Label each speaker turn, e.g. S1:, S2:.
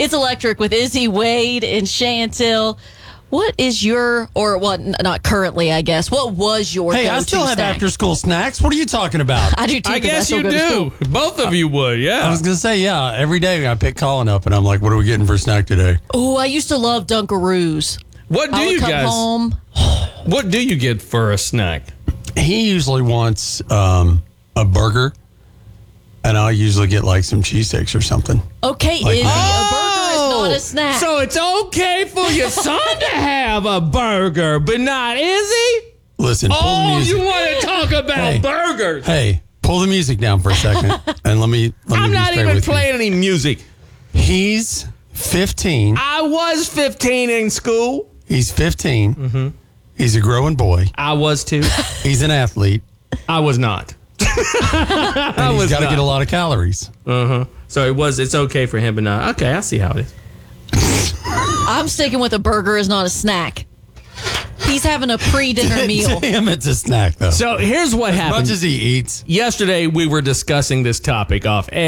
S1: It's Electric with Izzy, Wade, and Chantel. What is your, or what, not currently, I guess. What was your
S2: Hey,
S1: go-to
S2: I still have
S1: snack?
S2: after-school snacks. What are you talking about?
S1: I do too.
S3: I
S1: 'cause
S3: guess
S1: still
S3: you
S1: go to
S3: do.
S1: school.
S3: Both of you would, yeah.
S2: I was going to say, yeah, every day I pick Colin up, and I'm like, what are we getting for snack today?
S1: Oh, I used to love Dunkaroos.
S3: What do
S1: I would
S3: you
S1: come
S3: guys?
S1: home.
S3: What do you get for a snack?
S2: He usually wants a burger, and I'll usually get like some cheesesteaks or something.
S1: Okay,
S2: Like
S1: Izzy,
S2: that.
S1: a burger is not a snack.
S3: So it's okay for your son to have a burger, but not Izzy?
S2: Listen, pull the
S3: Oh,
S2: music.
S3: you want to talk about
S2: Hey.
S3: burgers?
S2: Hey, pull the music down for a second, and let me
S3: I'm
S2: just
S3: not
S2: stay
S3: even
S2: with you.
S3: playing any music.
S2: He's 15.
S3: I was 15 in school.
S2: He's 15. Mm-hmm. He's a growing boy.
S3: I was too.
S2: He's an athlete.
S3: I was not.
S2: And he's got to get a lot of calories.
S3: So it's okay for him, but not. Okay, I see how it is.
S1: I'm sticking with a burger is not a snack. He's having a pre-dinner meal.
S2: Damn, it's a snack, though.
S3: So here's what
S2: As
S3: happened.
S2: much as he eats.
S3: Yesterday, we were discussing this topic off air.